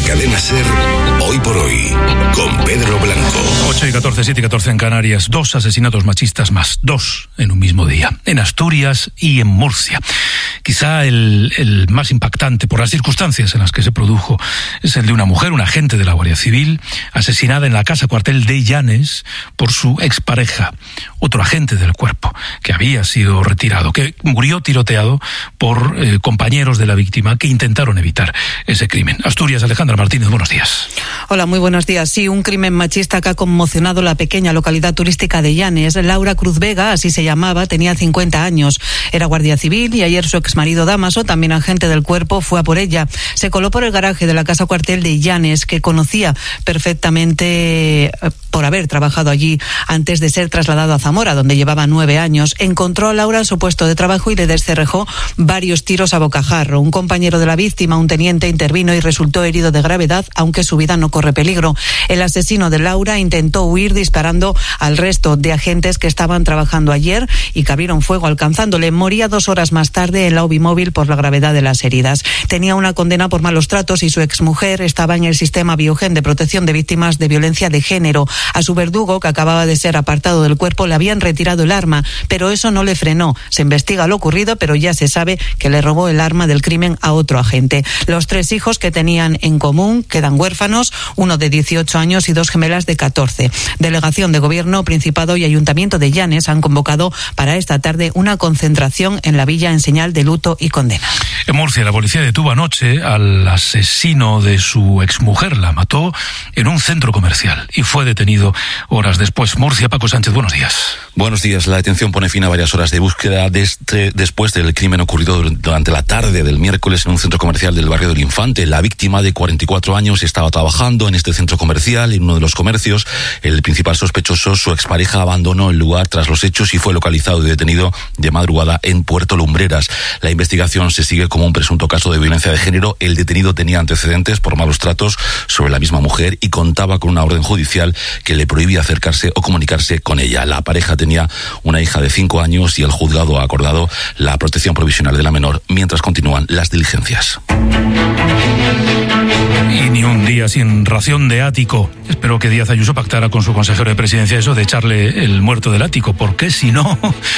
Cadena SER, Hoy por Hoy, con Pedro Blanco. 8:14, 7:14 en Canarias. 2 asesinatos machistas más, 2 en un mismo día, en Asturias y en Murcia. Quizá el más impactante por las circunstancias en las que se produjo es el de una mujer, una agente de la Guardia Civil, asesinada en la casa cuartel de Llanes por su expareja, otro agente del cuerpo que había sido retirado, que murió tiroteado por compañeros de la víctima que intentaron evitar ese crimen. Asturias, Alejandra Martínez, buenos días. Hola, muy buenos días. Sí, un crimen machista que ha conmocionado la pequeña localidad turística de Llanes. Laura Cruz Vega, así se llamaba, tenía 50 años. Era guardia civil y ayer su exmarido Dámaso, también agente del cuerpo, fue a por ella. Se coló por el garaje de la casa cuartel de Llanes, que conocía perfectamente por haber trabajado allí antes de ser trasladado a Zamora, donde llevaba 9 años. Encontró a Laura en su puesto de trabajo y le descerrejó varios tiros a bocajarro. Un compañero de la víctima, un teniente, intervino y resultó herido de gravedad, aunque su vida no corre peligro. El asesino de Laura intentó huir disparando al resto de agentes que estaban trabajando ayer y que abrieron fuego alcanzándole. Moría 2 horas más tarde en la UBI móvil por la gravedad de las heridas. Tenía una condena por malos tratos y su exmujer estaba en el sistema Biogen de protección de víctimas de violencia de género. A su verdugo, que acababa de ser apartado del cuerpo, le habían retirado el arma, pero eso no le frenó. Se investiga lo ocurrido, pero ya se sabe que le robó el arma del crimen a otro agente. Los 3 hijos que tenían en común quedan huérfanos, uno de 18 años y 2 gemelas de 14. Delegación de Gobierno, Principado y Ayuntamiento de Llanes han convocado para esta tarde una concentración en la villa en señal de luto y condena. En Murcia, la policía detuvo anoche al asesino de su exmujer. La mató en un centro comercial y fue detenido horas después. Murcia, Paco Sánchez, buenos días. Buenos días. La detención pone fin a varias horas de búsqueda después del crimen ocurrido durante la tarde del miércoles en un centro comercial del barrio del Infante. La víctima, de 44 años, estaba trabajando en este centro comercial, en uno de los comercios. El principal sospechoso, su expareja, abandonó el lugar tras los hechos y fue localizado y detenido de madrugada en Puerto Lumbreras. La investigación se sigue como un presunto caso de violencia de género. El detenido tenía antecedentes por malos tratos sobre la misma mujer y contaba con una orden judicial que le prohibía acercarse o comunicarse con ella. La pareja tenía una hija de 5 años y el juzgado ha acordado la protección provisional de la menor mientras continúan las diligencias. Y ni un día sin ración de ático. Espero que Díaz Ayuso pactara con su consejero de presidencia eso de echarle el muerto del ático, porque si no,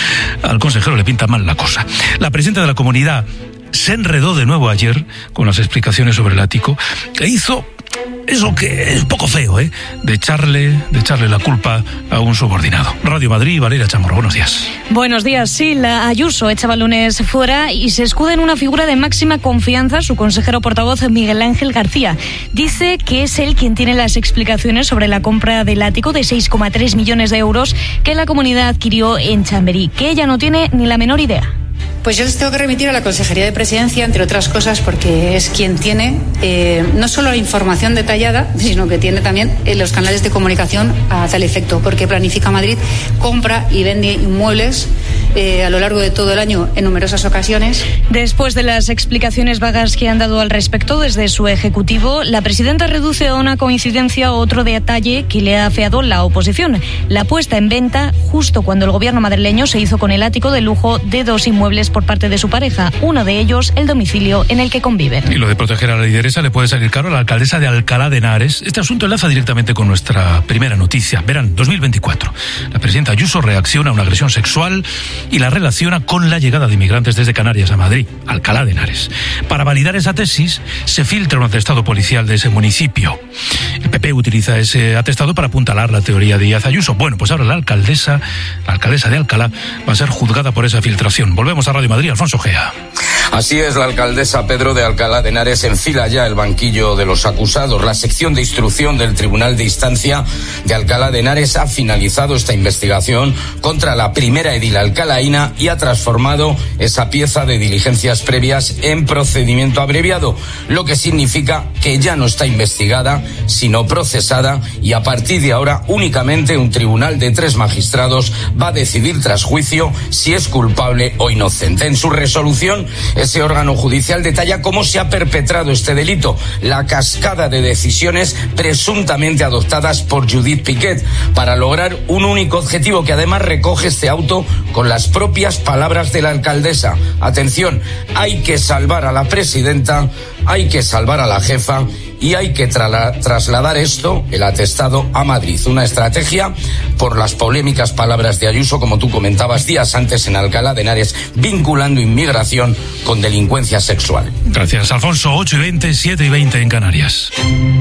al consejero le pinta mal la cosa. La presidenta de la comunidad se enredó de nuevo ayer con las explicaciones sobre el ático e hizo eso que es un poco feo, de echarle la culpa a un subordinado. Radio Madrid, Valeria Chamorro, buenos días. Buenos días. Sí, la Ayuso echa balones fuera y se escuda en una figura de máxima confianza, su consejero portavoz Miguel Ángel García. Dice que es él quien tiene las explicaciones sobre la compra del ático de 6,3 millones de euros que la comunidad adquirió en Chamberí, que ella no tiene ni la menor idea. Pues yo les tengo que remitir a la Consejería de Presidencia, entre otras cosas, porque es quien tiene no solo la información detallada, sino que tiene también los canales de comunicación a tal efecto, porque Planifica Madrid compra y vende inmuebles a lo largo de todo el año en numerosas ocasiones. Después de las explicaciones vagas que han dado al respecto desde su ejecutivo, la presidenta reduce a una coincidencia otro detalle que le ha afeado la oposición: la puesta en venta justo cuando el gobierno madrileño se hizo con el ático de lujo de 2 inmuebles por parte de su pareja, uno de ellos el domicilio en el que conviven. Y lo de proteger a la lideresa le puede salir caro a la alcaldesa de Alcalá de Henares. Este asunto enlaza directamente con nuestra primera noticia. Verán, 2024. La presidenta Ayuso reacciona a una agresión sexual y la relaciona con la llegada de inmigrantes desde Canarias a Madrid, Alcalá de Henares. Para validar esa tesis, se filtra un atestado policial de ese municipio. El PP utiliza ese atestado para apuntalar la teoría de Díaz Ayuso. Bueno, pues ahora la alcaldesa de Alcalá va a ser juzgada por esa filtración. Volvemos a Radio Madrid, Alfonso Gea. Así es, la alcaldesa Pedro de Alcalá de Henares enfila ya el banquillo de los acusados. La sección de instrucción del Tribunal de Instancia de Alcalá de Henares ha finalizado esta investigación contra la primera edil alcalaína y ha transformado esa pieza de diligencias previas en procedimiento abreviado, lo que significa que ya no está investigada, sino procesada, y a partir de ahora únicamente un tribunal de 3 magistrados va a decidir tras juicio si es culpable o inocente. En su resolución, ese órgano judicial detalla cómo se ha perpetrado este delito, la cascada de decisiones presuntamente adoptadas por Judith Piquet para lograr un único objetivo, que además recoge este auto con las propias palabras de la alcaldesa. Atención, hay que salvar a la presidenta, hay que salvar a la jefa y hay que trasladar esto, el atestado, a Madrid. Una estrategia por las polémicas palabras de Ayuso, como tú comentabas días antes en Alcalá de Henares, vinculando inmigración con delincuencia sexual. Gracias, Alfonso. 8:20, 7:20 en Canarias.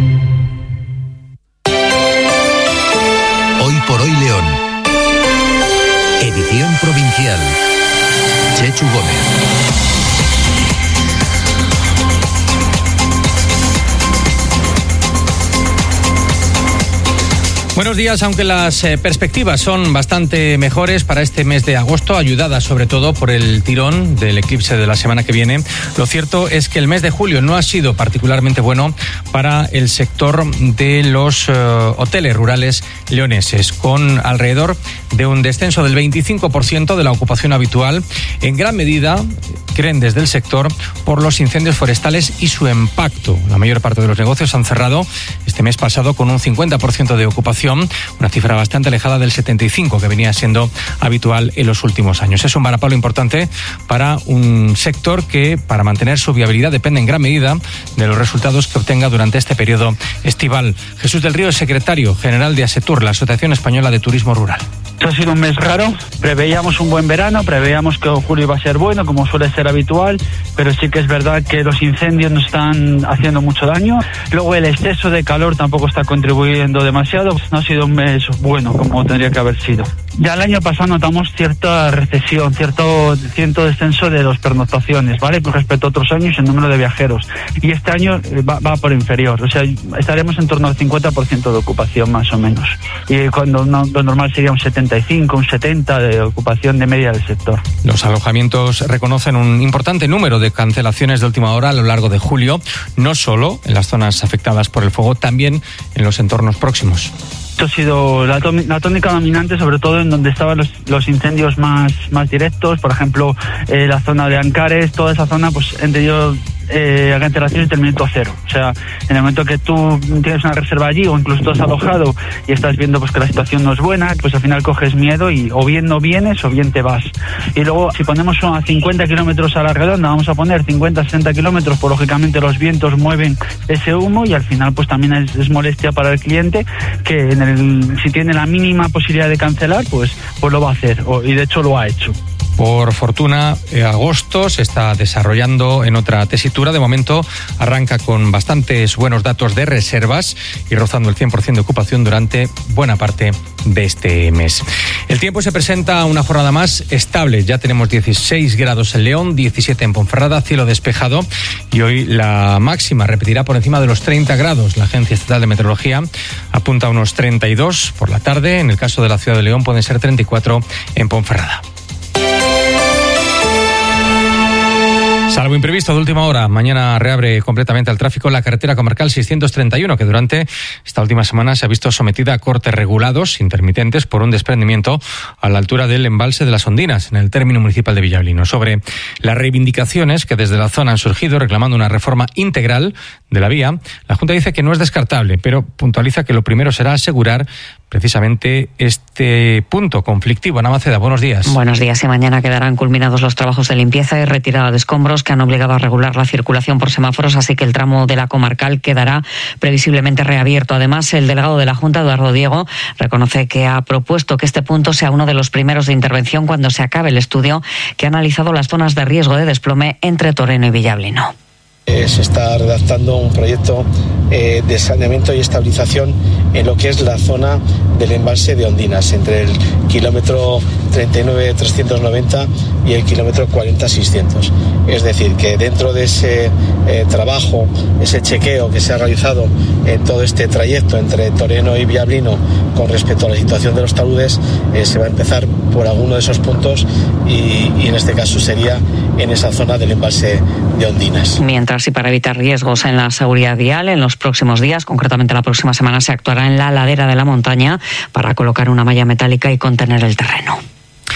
Hoy por hoy León. Edición provincial. Chechu Gómez. Buenos días, aunque las perspectivas son bastante mejores para este mes de agosto, ayudadas sobre todo por el tirón del eclipse de la semana que viene, lo cierto es que el mes de julio no ha sido particularmente bueno para el sector de los hoteles rurales leoneses, con alrededor de un descenso del 25% de la ocupación habitual, en gran medida, creen desde el sector, por los incendios forestales y su impacto. La mayor parte de los negocios han cerrado este mes pasado con un 50% de ocupación, una cifra bastante alejada del 75% que venía siendo habitual en los últimos años. Es un varapalo importante para un sector que, para mantener su viabilidad, depende en gran medida de los resultados que obtenga durante este periodo estival. Jesús del Río es secretario general de ASETUR, la Asociación Española de Turismo Rural. Esto ha sido un mes raro, preveíamos un buen verano, preveíamos que julio iba a ser bueno, como suele ser habitual, pero sí que es verdad que los incendios nos están haciendo mucho daño. Luego el exceso de calor tampoco está contribuyendo demasiado, no ha sido un mes bueno como tendría que haber sido. Ya el año pasado notamos cierta recesión, cierto descenso de las pernoctaciones, ¿vale? Con respecto a otros años, el número de viajeros. Y este año va por inferior, o sea, estaremos en torno al 50% de ocupación más o menos. Y cuando lo normal sería un 75, un 70 de ocupación de media del sector. Los alojamientos reconocen un importante número de cancelaciones de última hora a lo largo de julio, no solo en las zonas afectadas por el fuego, también en los entornos próximos. Esto ha sido la tónica dominante, sobre todo en donde estaban los incendios más directos, por ejemplo, la zona de Ancares, toda esa zona, pues han tenido cancelaciones del minuto cero. O sea, en el momento que tú tienes una reserva allí o incluso tú has alojado y estás viendo pues que la situación no es buena, pues al final coges miedo y o bien no vienes o bien te vas. Y luego, si ponemos a 50 kilómetros a la redonda, vamos a poner 50, 60 kilómetros, pues lógicamente los vientos mueven ese humo y al final pues también es molestia para el cliente, que si tiene la mínima posibilidad de cancelar, pues lo va a hacer, y de hecho lo ha hecho. Por fortuna, agosto se está desarrollando en otra tesitura. De momento arranca con bastantes buenos datos de reservas y rozando el 100% de ocupación durante buena parte de este mes. El tiempo se presenta una jornada más estable. Ya tenemos 16 grados en León, 17 en Ponferrada, cielo despejado, y hoy la máxima repetirá por encima de los 30 grados. La Agencia Estatal de Meteorología apunta a unos 32 por la tarde. En el caso de la ciudad de León pueden ser 34 en Ponferrada. Salvo imprevisto de última hora, mañana reabre completamente al tráfico la carretera comarcal 631, que durante esta última semana se ha visto sometida a cortes regulados intermitentes por un desprendimiento a la altura del embalse de las Ondinas, en el término municipal de Villablino. Sobre las reivindicaciones que desde la zona han surgido reclamando una reforma integral de la vía, la Junta dice que no es descartable, pero puntualiza que lo primero será asegurar precisamente este punto conflictivo. Ana Maceda, buenos días. Buenos días. Y mañana quedarán culminados los trabajos de limpieza y retirada de escombros que han obligado a regular la circulación por semáforos, así que el tramo de la comarcal quedará previsiblemente reabierto. Además, el delegado de la Junta, Eduardo Diego, reconoce que ha propuesto que este punto sea uno de los primeros de intervención cuando se acabe el estudio que ha analizado las zonas de riesgo de desplome entre Toreno y Villablino. Se está redactando un proyecto de saneamiento y estabilización en lo que es la zona del embalse de Ondinas, entre el kilómetro 39.390 y el kilómetro 40.600. Es decir, que dentro de ese trabajo, ese chequeo que se ha realizado en todo este trayecto entre Toreno y Villablino con respecto a la situación de los taludes, se va a empezar por alguno de esos puntos y en este caso sería en esa zona del embalse de Ondinas. Mientras, y para evitar riesgos en la seguridad vial, en los próximos días, concretamente la próxima semana, se actuará en la ladera de la montaña para colocar una malla metálica y contener el terreno.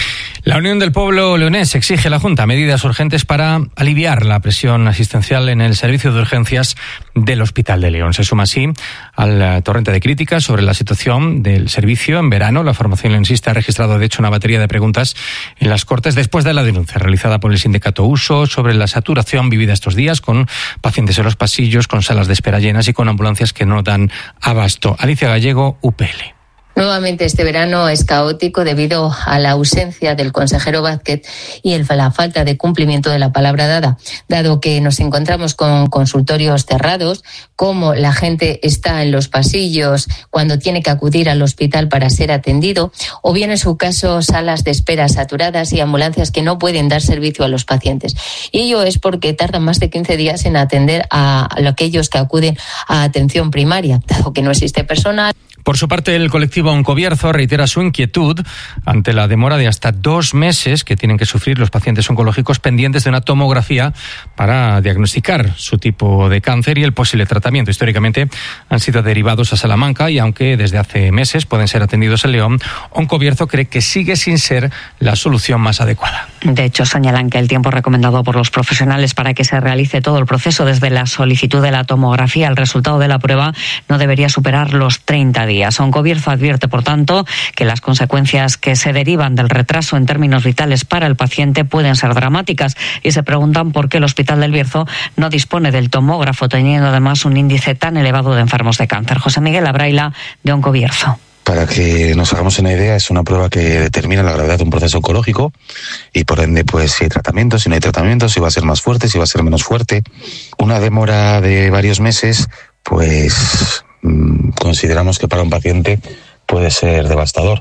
La Unión del Pueblo Leonés exige a la Junta medidas urgentes para aliviar la presión asistencial en el servicio de urgencias del Hospital de León. Se suma así al torrente de críticas sobre la situación del servicio en verano. La formación leonesista ha registrado, de hecho, una batería de preguntas en las Cortes después de la denuncia realizada por el sindicato Uso sobre la saturación vivida estos días, con pacientes en los pasillos, con salas de espera llenas y con ambulancias que no dan abasto. Alicia Gallego, UPL. Nuevamente este verano es caótico debido a la ausencia del consejero Vázquez y la falta de cumplimiento de la palabra dada, dado que nos encontramos con consultorios cerrados, como la gente está en los pasillos cuando tiene que acudir al hospital para ser atendido, o bien en su caso salas de espera saturadas y ambulancias que no pueden dar servicio a los pacientes. Y ello es porque tardan más de 15 días en atender a aquellos que acuden a atención primaria, dado que no existe personal. Por su parte, el colectivo Oncobierzo reitera su inquietud ante la demora de hasta 2 meses que tienen que sufrir los pacientes oncológicos pendientes de una tomografía para diagnosticar su tipo de cáncer y el posible tratamiento. Históricamente han sido derivados a Salamanca y aunque desde hace meses pueden ser atendidos en León, Oncobierzo cree que sigue sin ser la solución más adecuada. De hecho, señalan que el tiempo recomendado por los profesionales para que se realice todo el proceso desde la solicitud de la tomografía al resultado de la prueba no debería superar los 30 días. Oncobierzo advierte, por tanto, que las consecuencias que se derivan del retraso en términos vitales para el paciente pueden ser dramáticas y se preguntan por qué el Hospital del Bierzo no dispone del tomógrafo, teniendo además un índice tan elevado de enfermos de cáncer. José Miguel Abraila, de Oncobierzo. Para que nos hagamos una idea, es una prueba que determina la gravedad de un proceso oncológico y por ende, pues si hay tratamiento, si no hay tratamiento, si va a ser más fuerte, si va a ser menos fuerte. Una demora de varios meses, pues consideramos que para un paciente puede ser devastador.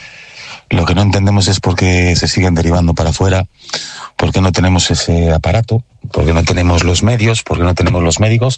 Lo que no entendemos es por qué se siguen derivando para afuera, por qué no tenemos ese aparato, por qué no tenemos los medios, por qué no tenemos los médicos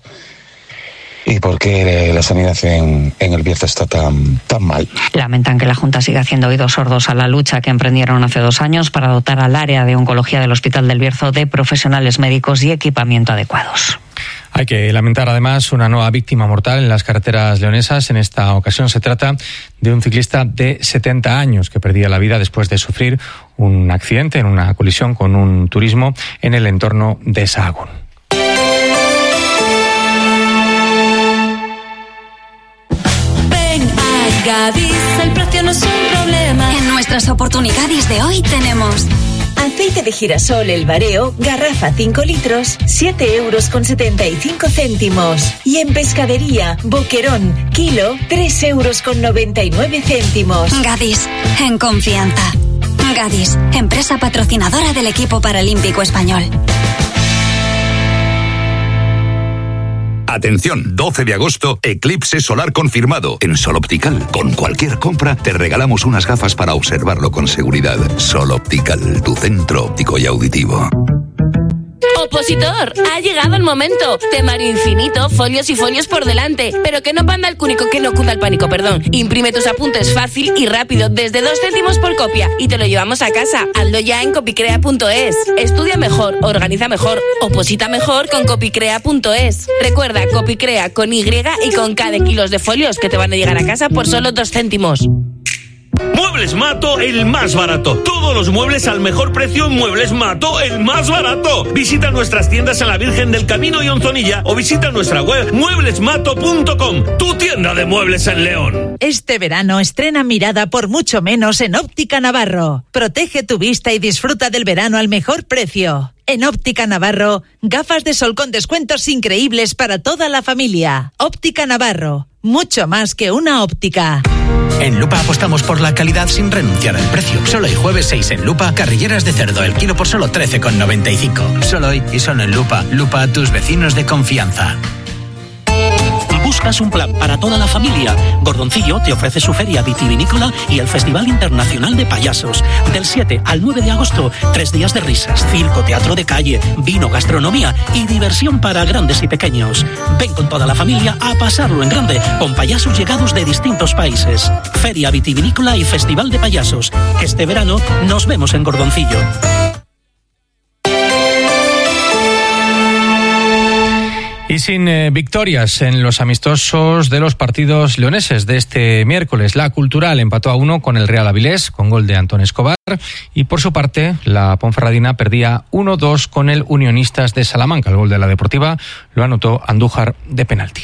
y por qué la sanidad en el Bierzo está tan mal. Lamentan que la Junta siga haciendo oídos sordos a la lucha que emprendieron hace 2 años para dotar al área de oncología del Hospital del Bierzo de profesionales médicos y equipamiento adecuados. Hay que lamentar además una nueva víctima mortal en las carreteras leonesas. En esta ocasión se trata de un ciclista de 70 años que perdía la vida después de sufrir un accidente en una colisión con un turismo en el entorno de Sahagún. Ven a Gadis, el precio no es un problema. En nuestras oportunidades de hoy tenemos aceite de girasol El Bareo, garrafa 5 litros, 7,75 €. Y en pescadería, boquerón, kilo, 3,99 €. Gadis, en confianza. Gadis, empresa patrocinadora del equipo paralímpico español. Atención, 12 de agosto, eclipse solar confirmado en Sol Optical. Con cualquier compra te regalamos unas gafas para observarlo con seguridad. Sol Optical, tu centro óptico y auditivo. Opositor, ha llegado el momento. Temario infinito, folios y folios por delante. Pero que no panda el cúnico, que no cunda el pánico, perdón. Imprime tus apuntes fácil y rápido, desde 2 céntimos por copia. Y te lo llevamos a casa. Hazlo ya en copicrea.es. Estudia mejor, organiza mejor, oposita mejor con copicrea.es. Recuerda, Copicrea con Y y con K de kilos de folios que te van a llegar a casa por solo 2 céntimos. Muebles Mato, el más barato. Todos los muebles al mejor precio en Muebles Mato, el más barato. Visita nuestras tiendas en la Virgen del Camino y Onzonilla o visita nuestra web mueblesmato.com, tu tienda de muebles en León. Este verano estrena mirada por mucho menos en Óptica Navarro. Protege tu vista y disfruta del verano al mejor precio. En Óptica Navarro, gafas de sol con descuentos increíbles para toda la familia. Óptica Navarro, mucho más que una óptica. En Lupa apostamos por la calidad sin renunciar al precio. Solo el jueves 6 en Lupa, carrilleras de cerdo, el kilo por solo 13,95. Solo hoy y solo en Lupa. Lupa, tus vecinos de confianza. ¿Buscas un plan para toda la familia? Gordoncillo te ofrece su feria vitivinícola y el Festival Internacional de Payasos. Del 7 al 9 de agosto, 3 días de risas, circo, teatro de calle, vino, gastronomía y diversión para grandes y pequeños. Ven con toda la familia a pasarlo en grande con payasos llegados de distintos países. Feria vitivinícola y Festival de Payasos. Este verano nos vemos en Gordoncillo. Y Y sin victorias en los amistosos de los partidos leoneses de este miércoles. La Cultural empató a 1 con el Real Avilés, con gol de Antón Escobar. Y por su parte, la Ponferradina perdía 1-2 con el Unionistas de Salamanca. El gol de la Deportiva lo anotó Andújar de penalti.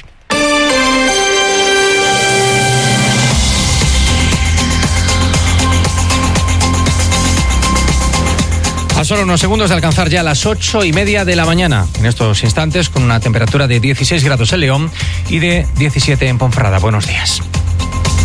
A solo unos segundos de alcanzar ya las 8:30 de la mañana. En estos instantes, con una temperatura de 16 grados en León y de 17 en Ponferrada. Buenos días.